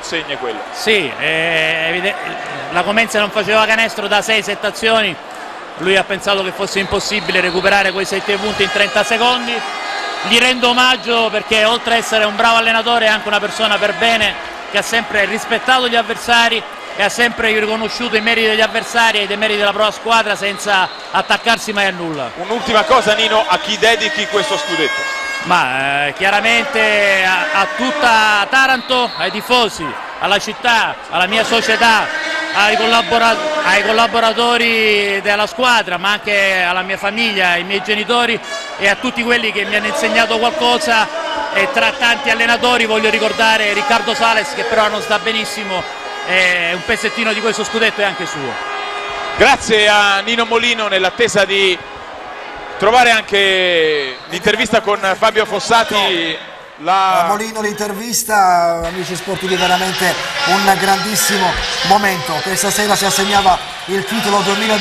segno è quello. Sì, la Comense non faceva canestro da 6-7 azioni, lui ha pensato che fosse impossibile recuperare quei 7 punti in 30 secondi. Gli rendo omaggio perché oltre ad essere un bravo allenatore è anche una persona per bene che ha sempre rispettato gli avversari e ha sempre riconosciuto i meriti degli avversari e i meriti della propria squadra senza attaccarsi mai a nulla. Un'ultima cosa, Nino, a chi dedichi questo scudetto? Ma chiaramente a tutta Taranto, ai tifosi, alla città, alla mia società, ai collaboratori della squadra, ma anche alla mia famiglia, ai miei genitori e a tutti quelli che mi hanno insegnato qualcosa, e tra tanti allenatori voglio ricordare Riccardo Sales, che però non sta benissimo, e un pezzettino di questo scudetto è anche suo. Grazie a Nino Molino, nell'attesa di trovare anche l'intervista con Fabio Fossati. Molino, l'intervista, amici sportivi, veramente un grandissimo momento. Questa sera si assegnava il titolo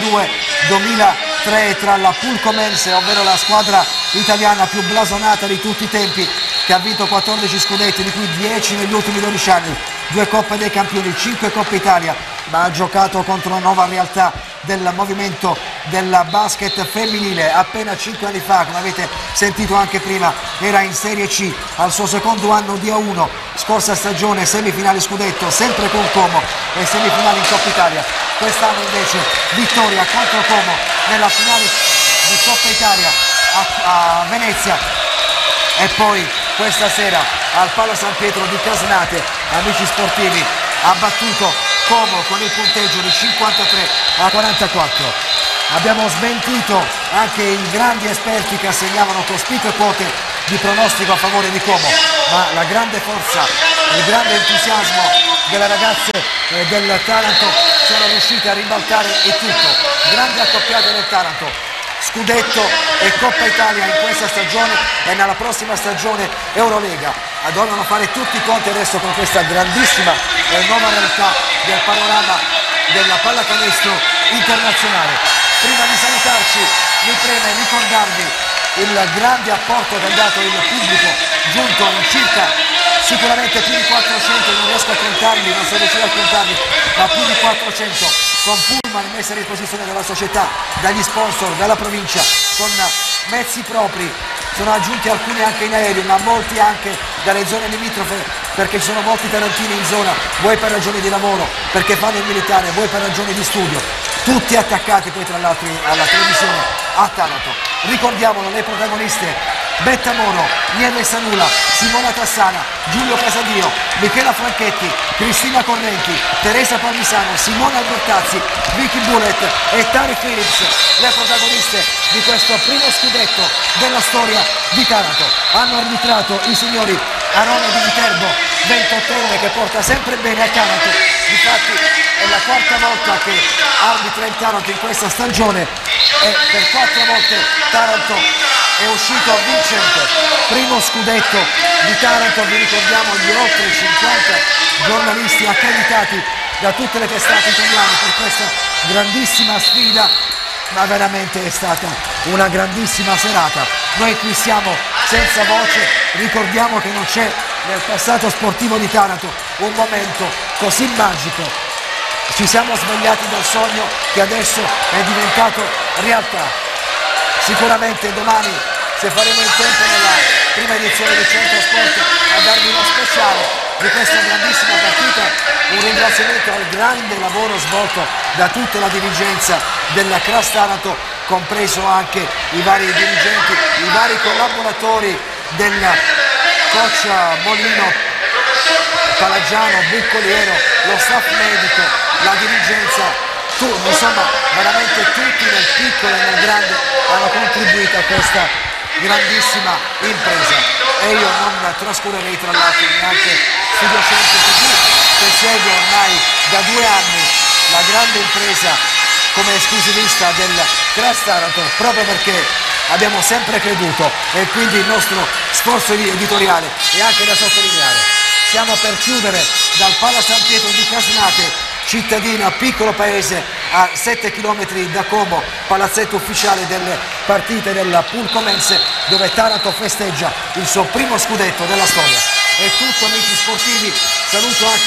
2002-2003 tra la Pulcomense, ovvero la squadra italiana più blasonata di tutti i tempi, che ha vinto 14 scudetti, di cui 10 negli ultimi 12 anni, 2 Coppe dei Campioni, 5 Coppe Italia, ma ha giocato contro una nuova realtà del movimento del basket femminile. Appena 5 anni fa, come avete sentito anche prima, era in Serie C al suo secondo anno di A1, scorsa stagione semifinale scudetto sempre con Como e semifinale in Coppa Italia. Quest'anno invece vittoria contro Como nella finale di Coppa Italia a Venezia, e poi questa sera al Pala San Pietro di Casnate, amici sportivi, ha battuto Como con il punteggio di 53-44. Abbiamo smentito anche i grandi esperti che assegnavano cospicue quote di pronostico a favore di Como, ma la grande forza, il grande entusiasmo delle ragazze del Taranto sono riuscite a ribaltare il tutto. Grande accoppiata del Taranto, scudetto e Coppa Italia in questa stagione e nella prossima stagione Eurolega. Devono fare tutti i conti adesso con questa grandissima e nuova realtà del panorama della pallacanestro internazionale. Prima di salutarci mi preme ricordarvi il grande apporto che ha dato il pubblico, giunto in circa sicuramente più di 400, non riesco a contarli, non sono riuscito a contarli, ma più di 400 con pullman messi a disposizione dalla società, dagli sponsor, dalla provincia, con mezzi propri. Sono aggiunti alcuni anche in aereo, ma molti anche dalle zone limitrofe, perché ci sono molti tarantini in zona, vuoi per ragioni di lavoro, perché fanno il militare, vuoi per ragioni di studio, tutti attaccati poi tra l'altro alla televisione a Taranto. Ricordiamolo, le protagoniste: Betta Moro, Nieve Sanula, Simona Tassana, Giulio Casadio, Michela Franchetti, Cristina Correnti, Teresa Palmisano, Simona Albertazzi, Vicky Bullet e Tari Phillips, le protagoniste di questo primo scudetto della storia di Taranto. Hanno arbitrato i signori Arone di Viterbo, 28enne, che porta sempre bene a Taranto. Difatti è la quarta volta che arbitra il Taranto in questa stagione e per 4 volte Taranto è uscito vincente. Primo scudetto di Taranto, vi ricordiamo gli oltre 50 giornalisti accreditati da tutte le testate italiane per questa grandissima sfida, ma veramente è stata una grandissima serata. Noi qui siamo senza voce, ricordiamo che non c'è nel passato sportivo di Taranto un momento così magico. Ci siamo svegliati dal sogno che adesso è diventato realtà. Sicuramente domani, se faremo in tempo nella prima edizione di Centro Sport, a darvi uno speciale di questa grandissima partita, un ringraziamento al grande lavoro svolto da tutta la dirigenza della Cras Taranto, compreso anche i vari dirigenti, i vari collaboratori del coach Molino, Palagiano, Buccoliero, lo staff medico, la dirigenza. Insomma, veramente tutti nel piccolo e nel grande hanno contribuito a questa grandissima impresa, e io non trascurerei tra l'altro neanche Studio Centro TV, che segue ormai da 2 anni la grande impresa come esclusivista del Cras Taranto, proprio perché abbiamo sempre creduto, e quindi il nostro sforzo editoriale è anche da sottolineare. Stiamo per chiudere dal Pala San Pietro di Casnate, cittadina, piccolo paese a 7 km da Como, palazzetto ufficiale delle partite della Pulcomense, dove Taranto festeggia il suo primo scudetto della storia. È tutto, amici sportivi, saluto anche